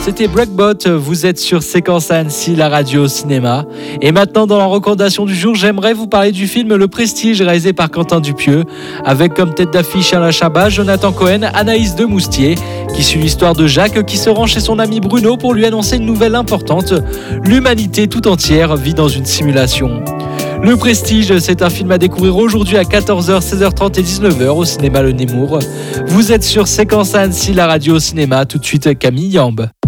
C'était Breakbot, vous êtes sur Séquence Annecy, la radio cinéma. Et maintenant, dans la recommandation du jour, j'aimerais vous parler du film Le Prestige, réalisé par Quentin Dupieux, avec comme tête d'affiche Alain Chabat, Jonathan Cohen, Anaïs Demoustier, qui suit l'histoire de Jacques qui se rend chez son ami Bruno pour lui annoncer une nouvelle importante. L'humanité tout entière vit dans une simulation. Le Prestige, c'est un film à découvrir aujourd'hui à 14h, 16h30 et 19h au cinéma Le Nemours. Vous êtes sur Séquence Annecy, la radio cinéma. Tout de suite, Camille Yamb.